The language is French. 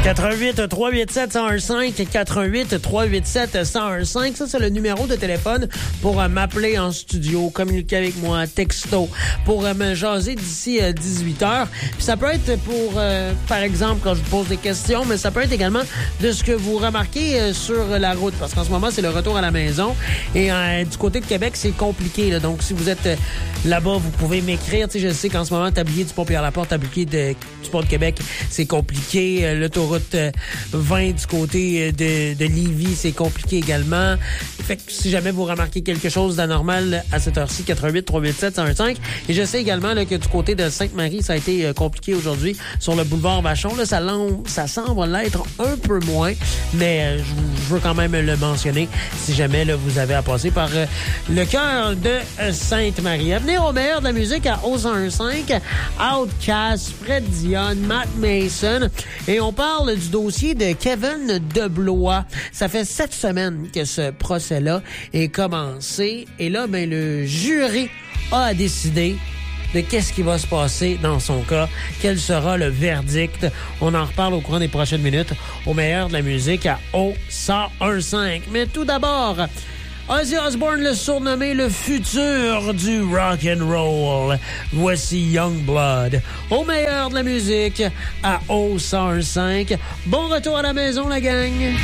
88 387 1015 88 387 1015. Ça, c'est le numéro de téléphone pour m'appeler en studio, communiquer avec moi, texto, pour me jaser d'ici 18h. Puis ça peut être pour, par exemple, quand je vous pose des questions, mais ça peut être également de ce que vous remarquez sur la route. Parce qu'en ce moment, c'est le retour à la maison. Et du côté de Québec, c'est compliqué, là. Donc, si vous êtes là-bas, vous pouvez m'écrire. Tu sais, je sais qu'en ce moment, tablier du Pont-Pierre-Laporte, tablier du Pont de Québec, c'est compliqué. L'autoroute 20 du côté de Lévis, c'est compliqué également. Fait que si jamais vous remarquez quelque chose d'anormal à cette heure-ci, 88 387 1015. Et je sais également là, que du côté de Sainte-Marie, ça a été compliqué aujourd'hui sur le boulevard Vachon. Là, ça semble l'être un peu moins, mais je veux quand même le mentionner si jamais là, vous avez à passer par le cœur de Sainte-Marie. À venir au meilleur de la musique à O105, Outkast, Fred Dion, Matt Mason. Et on parle du dossier de Kevin Deblois. Ça fait 7 semaines que ce procès-là est commencé. Et là, ben, le jury a décidé de qu'est-ce qui va se passer dans son cas, quel sera le verdict. On en reparle au courant des prochaines minutes au meilleur de la musique à O105. Mais tout d'abord, Ozzy Osbourne, le surnommé le futur du rock and roll. Voici Youngblood au meilleur de la musique à O105. Bon retour à la maison, la gang!